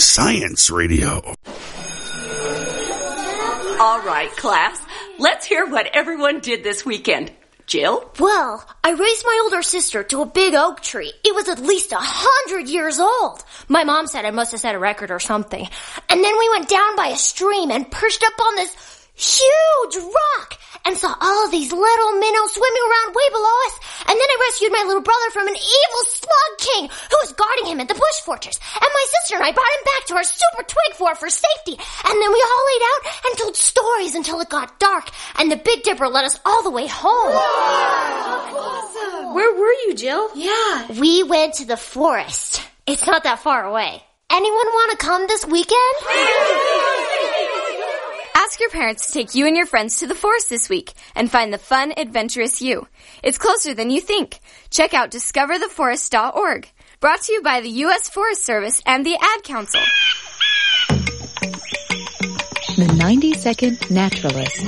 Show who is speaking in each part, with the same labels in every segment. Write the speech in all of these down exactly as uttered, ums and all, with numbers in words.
Speaker 1: Science Radio.
Speaker 2: All right, class. Let's hear what everyone did this weekend. Jill?
Speaker 3: Well, I raised my older sister to a big oak tree. It was at least a hundred years old. My mom said I must have set a record or something. And then we went down by a stream and perched up on this huge rock and saw all of these little minnows swimming around way below us. And then I rescued my little brother from an evil slug king who was guarding him at the bush fortress. And my sister and I brought him back to our super twig fort for safety. And then we all laid out and told stories until it got dark. And the Big Dipper led us all the way home.
Speaker 4: Wow. Awesome. Where were you, Jill?
Speaker 3: Yeah. We went to the forest. It's not that far away. Anyone want to come this weekend?
Speaker 5: Ask your parents to take you and your friends to the forest this week and find the fun, adventurous you. It's closer than you think. Check out discover the forest dot org. Brought to you by the U S Forest Service and the Ad Council.
Speaker 6: The ninety second Naturalist.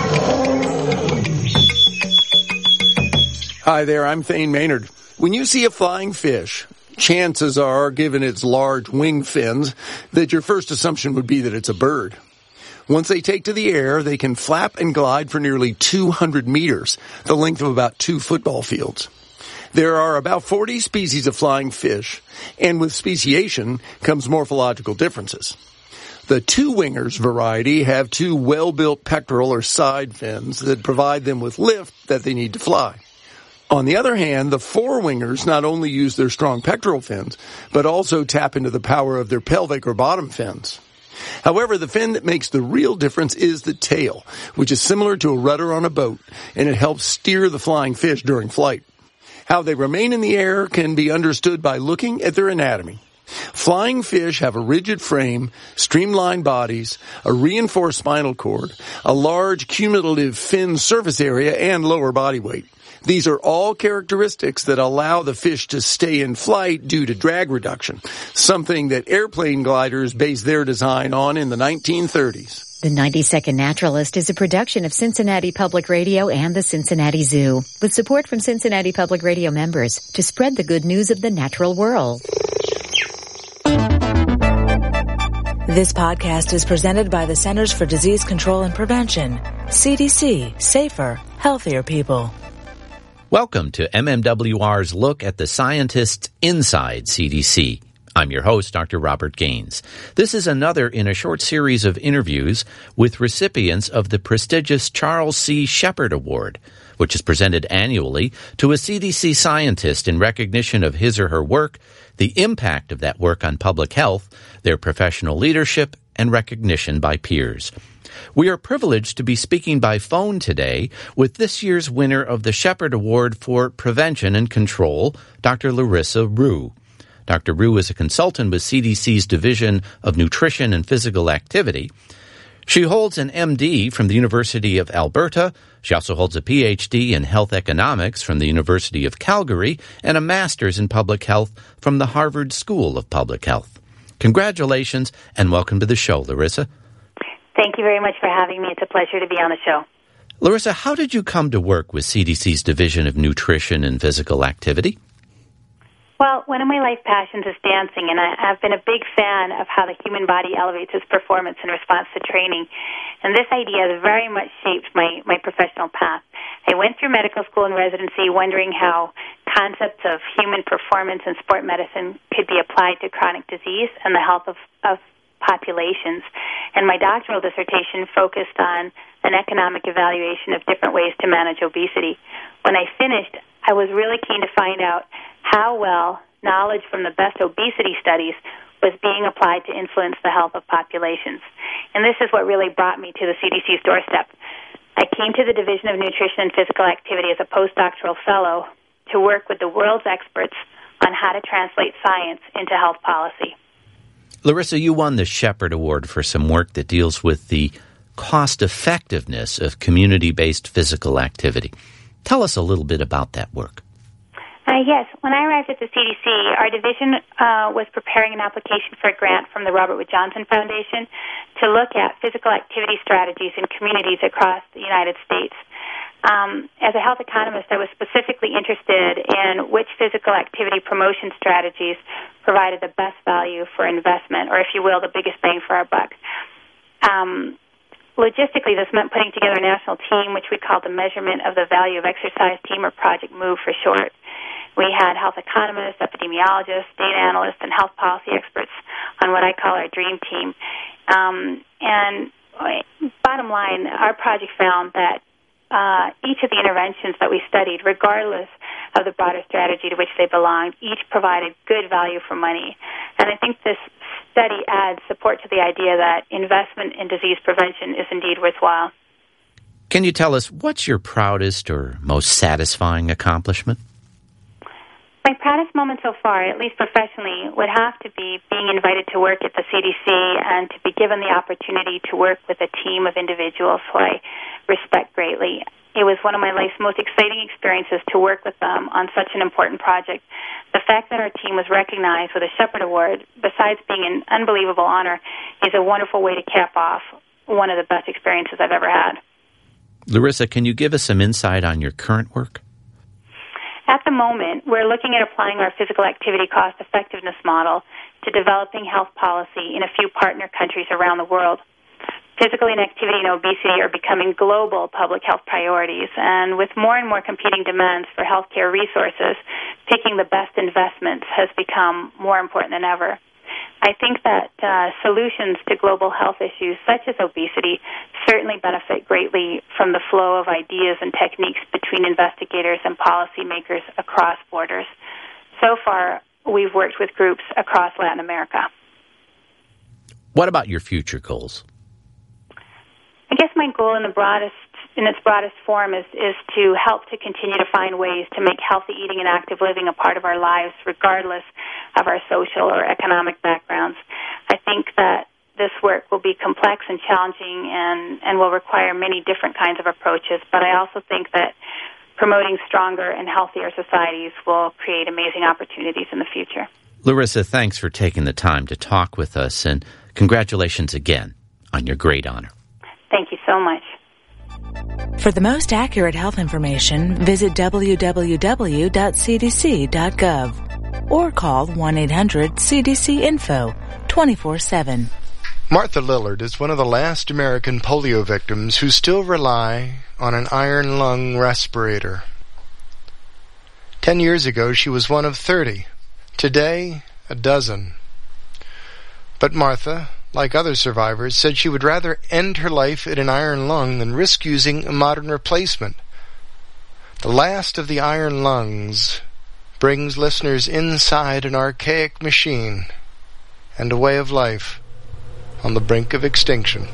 Speaker 7: Hi there, I'm Thane Maynard. When you see a flying fish, chances are, given its large wing fins, that your first assumption would be that it's a bird. Once they take to the air, they can flap and glide for nearly two hundred meters, the length of about two football fields. There are about forty species of flying fish, and with speciation comes morphological differences. The two-wingers variety have two well-built pectoral or side fins that provide them with lift that they need to fly. On the other hand, the four-wingers not only use their strong pectoral fins, but also tap into the power of their pelvic or bottom fins. However, the fin that makes the real difference is the tail, which is similar to a rudder on a boat, and it helps steer the flying fish during flight. How they remain in the air can be understood by looking at their anatomy. Flying fish have a rigid frame, streamlined bodies, a reinforced spinal cord, a large cumulative fin surface area, and lower body weight. These are all characteristics that allow the fish to stay in flight due to drag reduction, something that airplane gliders based their design on in the nineteen thirties.
Speaker 6: The ninety second Naturalist is a production of Cincinnati Public Radio and the Cincinnati Zoo, with support from Cincinnati Public Radio members to spread the good news of the natural world.
Speaker 8: This podcast is presented by the Centers for Disease Control and Prevention. C D C, safer, healthier people.
Speaker 9: Welcome to M M W R's look at the scientists inside C D C. I'm your host, Doctor Robert Gaines. This is another in a short series of interviews with recipients of the prestigious Charles C. Shepherd Award, which is presented annually to a C D C scientist in recognition of his or her work, the impact of that work on public health, their professional leadership, and recognition by peers. We are privileged to be speaking by phone today with this year's winner of the Shepherd Award for Prevention and Control, Doctor Larissa Rue. Doctor Rue is a consultant with C D C's Division of Nutrition and Physical Activity. She holds an M D from the University of Alberta. She also holds a P H D in Health Economics from the University of Calgary and a Master's in Public Health from the Harvard School of Public Health. Congratulations and welcome to the show, Larissa.
Speaker 10: Thank you very much for having me. It's a pleasure to be on the show.
Speaker 9: Larissa, how did you come to work with C D C's Division of Nutrition and Physical Activity?
Speaker 10: Well, one of my life passions is dancing, and I, I've been a big fan of how the human body elevates its performance in response to training. And this idea has very much shaped my, my professional path. I went through medical school and residency wondering how concepts of human performance in sport medicine could be applied to chronic disease and the health of, of populations. And my doctoral dissertation focused on an economic evaluation of different ways to manage obesity. When I finished, I was really keen to find out how well knowledge from the best obesity studies was being applied to influence the health of populations. And this is what really brought me to the C D C's doorstep. I came to the Division of Nutrition and Physical Activity as a postdoctoral fellow to work with the world's experts on how to translate science into health policy.
Speaker 9: Larissa, you won the Shepherd Award for some work that deals with the cost-effectiveness of community-based physical activity. Tell us a little bit about that work.
Speaker 10: Uh, yes. When I arrived at the C D C, our division uh, was preparing an application for a grant from the Robert Wood Johnson Foundation to look at physical activity strategies in communities across the United States. Um, as a health economist, I was specifically interested in which physical activity promotion strategies provided the best value for investment, or if you will, the biggest bang for our buck. Um, logistically, this meant putting together a national team, which we called the Measurement of the Value of Exercise Team, or Project MOVE for short. We had health economists, epidemiologists, data analysts, and health policy experts on what I call our dream team. Um, and bottom line, our project found that Uh, each of the interventions that we studied, regardless of the broader strategy to which they belonged, each provided good value for money. And I think this study adds support to the idea that investment in disease prevention is indeed worthwhile.
Speaker 9: Can you tell us what's your proudest or most satisfying accomplishment?
Speaker 10: My proudest moment so far, at least professionally, would have to be being invited to work at the C D C and to be given the opportunity to work with a team of individuals who I respect greatly. It was one of my life's most exciting experiences to work with them on such an important project. The fact that our team was recognized with a Shepherd Award, besides being an unbelievable honor, is a wonderful way to cap off one of the best experiences I've ever had.
Speaker 9: Larissa, can you give us some insight on your current work?
Speaker 10: At the moment, we're looking at applying our physical activity cost effectiveness model to developing health policy in a few partner countries around the world. Physical inactivity and obesity are becoming global public health priorities, and with more and more competing demands for healthcare resources, picking the best investments has become more important than ever. I think that uh, solutions to global health issues such as obesity certainly benefit greatly from the flow of ideas and techniques between investigators and policymakers across borders. So far, we've worked with groups across Latin America.
Speaker 9: What about your future goals?
Speaker 10: I guess my goal in the broadest, in its broadest form is, is to help to continue to find ways to make healthy eating and active living a part of our lives, regardless of our social or economic backgrounds. I think that this work will be complex and challenging and, and will require many different kinds of approaches, but I also think that promoting stronger and healthier societies will create amazing opportunities in the future.
Speaker 9: Larissa, thanks for taking the time to talk with us, and congratulations again on your great honor.
Speaker 10: Thank you so much.
Speaker 8: For the most accurate health information, visit w w w dot c d c dot gov or call one eight hundred C D C info twenty-four seven.
Speaker 1: Martha Lillard is one of the last American polio victims who still rely on an iron lung respirator. Ten years ago, she was one of thirty. Today, a dozen. But Martha, like other survivors, said she would rather end her life in an iron lung than risk using a modern replacement. The last of the iron lungs brings listeners inside an archaic machine and a way of life on the brink of extinction.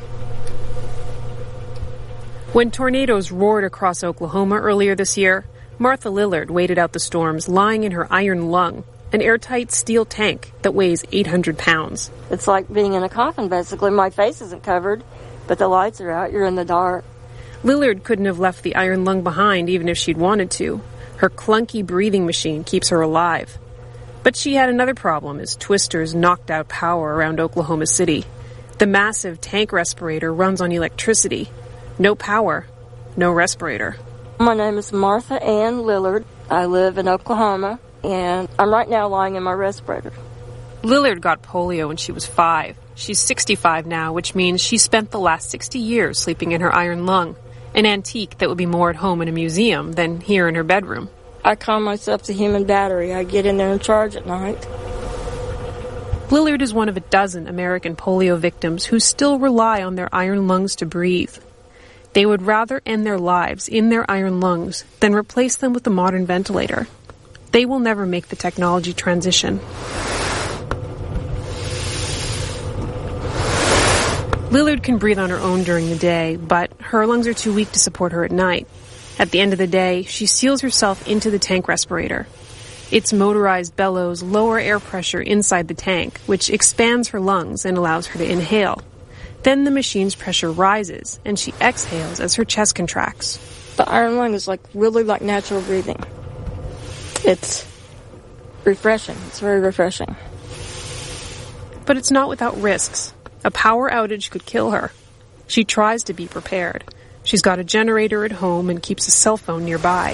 Speaker 11: When tornadoes roared across Oklahoma earlier this year, Martha Lillard waited out the storms lying in her iron lung, an airtight steel tank that weighs eight hundred pounds.
Speaker 12: It's like being in a coffin, basically. My face isn't covered, but the lights are out. You're in the dark.
Speaker 11: Lillard couldn't have left the iron lung behind even if she'd wanted to. Her clunky breathing machine keeps her alive. But she had another problem as twisters knocked out power around Oklahoma City. The massive tank respirator runs on electricity. No power, no respirator.
Speaker 12: My name is Martha Ann Lillard. I live in Oklahoma, and I'm right now lying in my respirator.
Speaker 11: Lillard got polio when she was five. She's sixty-five now, which means she spent the last sixty years sleeping in her iron lung, an antique that would be more at home in a museum than here in her bedroom.
Speaker 12: I call myself the human battery. I get in there and charge at night.
Speaker 11: Lillard is one of a dozen American polio victims who still rely on their iron lungs to breathe. They would rather end their lives in their iron lungs than replace them with a modern ventilator. They will never make the technology transition. Lillard can breathe on her own during the day, but her lungs are too weak to support her at night. At the end of the day, she seals herself into the tank respirator. Its motorized bellows lower air pressure inside the tank, which expands her lungs and allows her to inhale. Then the machine's pressure rises, and she exhales as her chest contracts.
Speaker 12: The iron lung is like really like natural breathing. It's refreshing. It's very refreshing.
Speaker 11: But it's not without risks. A power outage could kill her. She tries to be prepared. She's got a generator at home and keeps a cell phone nearby.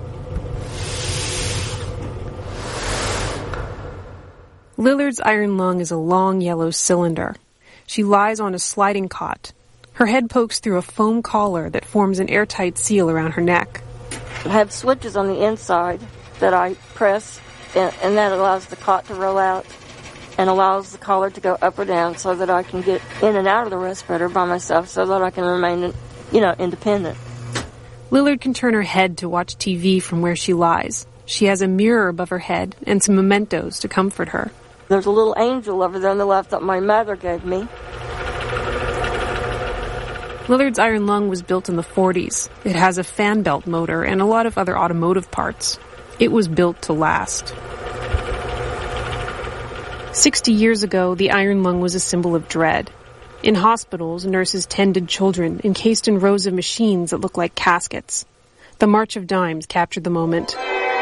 Speaker 11: Lillard's iron lung is a long yellow cylinder. She lies on a sliding cot. Her head pokes through a foam collar that forms an airtight seal around her neck.
Speaker 12: I have switches on the inside that I press, and, and that allows the cot to roll out and allows the collar to go up or down so that I can get in and out of the respirator by myself so that I can remain, you know, independent.
Speaker 11: Lillard can turn her head to watch T V from where she lies. She has a mirror above her head and some mementos to comfort her.
Speaker 12: There's a little angel over there on the left that my mother gave me.
Speaker 11: Lillard's iron lung was built in the forties. It has a fan belt motor and a lot of other automotive parts. It was built to last. Sixty years ago, the iron lung was a symbol of dread. In hospitals, nurses tended children encased in rows of machines that looked like caskets. The March of Dimes captured the moment.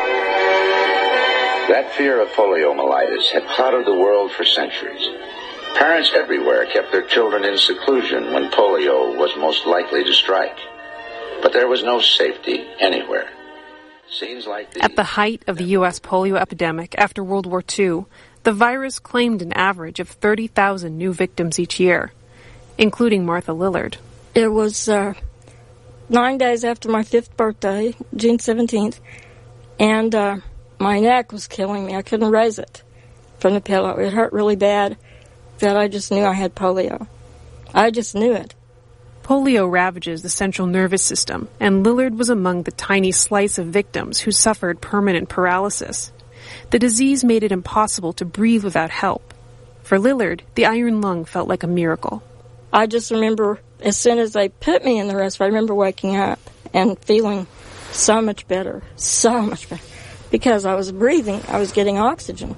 Speaker 13: That fear of poliomyelitis had clouded the world for centuries. Parents everywhere kept their children in seclusion when polio was most likely to strike. But there was no safety anywhere. Scenes like these...
Speaker 11: At the height of the U S polio epidemic after World War Two, the virus claimed an average of thirty thousand new victims each year, including Martha Lillard.
Speaker 12: It was uh, nine days after my fifth birthday, June seventeenth, and uh, my neck was killing me. I couldn't raise it from the pillow. It hurt really bad that I just knew I had polio. I just knew it.
Speaker 11: Polio ravages the central nervous system, and Lillard was among the tiny slice of victims who suffered permanent paralysis. The disease made it impossible to breathe without help. For Lillard, the iron lung felt like a miracle.
Speaker 12: I just remember as soon as they put me in the respirator, I remember waking up and feeling so much better, so much better. Because I was breathing, I was getting oxygen.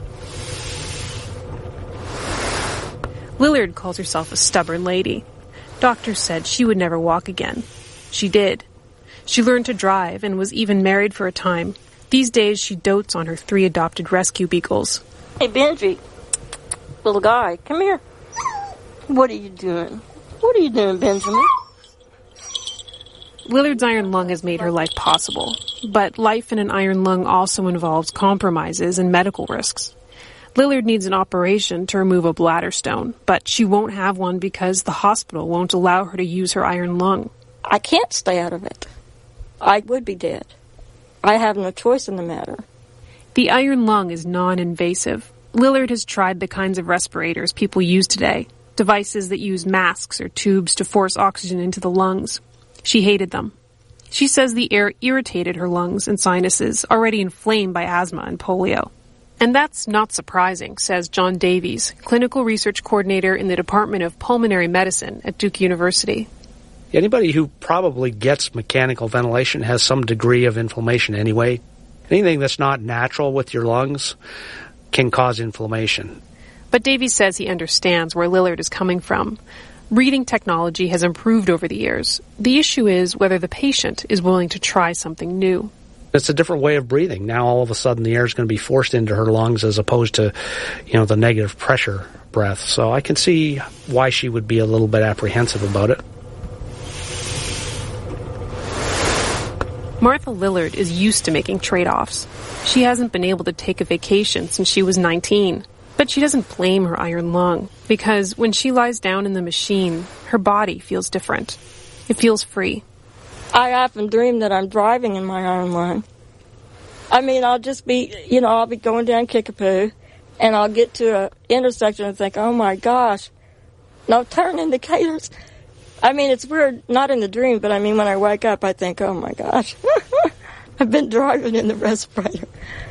Speaker 11: Lillard calls herself a stubborn lady. Doctors said she would never walk again. She did. She learned to drive and was even married for a time. These days, she dotes on her three adopted rescue beagles.
Speaker 12: Hey, Benji, little guy, come here. What are you doing? What are you doing, Benjamin?
Speaker 11: Lillard's iron lung has made her life possible, but life in an iron lung also involves compromises and medical risks. Lillard needs an operation to remove a bladder stone, but she won't have one because the hospital won't allow her to use her iron lung.
Speaker 12: I can't stay out of it. I would be dead. I have no choice in the matter.
Speaker 11: The iron lung is non-invasive. Lillard has tried the kinds of respirators people use today, devices that use masks or tubes to force oxygen into the lungs. She hated them. She says the air irritated her lungs and sinuses, already inflamed by asthma and polio. And that's not surprising, says John Davies, clinical research coordinator in the Department of Pulmonary Medicine at Duke University.
Speaker 14: Anybody who probably gets mechanical ventilation has some degree of inflammation anyway. Anything that's not natural with your lungs can cause inflammation.
Speaker 11: But Davies says he understands where Lillard is coming from. Breathing technology has improved over the years. The issue is whether the patient is willing to try something new.
Speaker 14: It's a different way of breathing. Now all of a sudden the air is going to be forced into her lungs as opposed to, you know, the negative pressure breath. So I can see why she would be a little bit apprehensive about it.
Speaker 11: Martha Lillard is used to making trade-offs. She hasn't been able to take a vacation since she was nineteen. But she doesn't blame her iron lung, because when she lies down in the machine, her body feels different. It feels free.
Speaker 12: I often dream that I'm driving in my iron lung. I mean, I'll just be, you know, I'll be going down Kickapoo, and I'll get to an intersection and think, oh my gosh, no turn indicators. I mean, it's weird, not in the dream, but I mean, when I wake up, I think, oh my gosh, I've been driving in the respirator.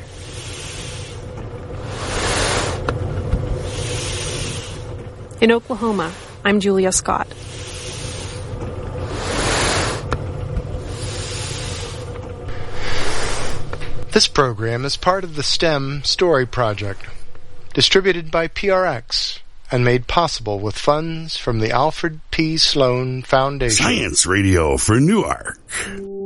Speaker 11: In Oklahoma, I'm Julia Scott.
Speaker 1: This program is part of the STEM Story Project, distributed by P R X and made possible with funds from the Alfred P. Sloan Foundation.
Speaker 15: Science Radio for Newark.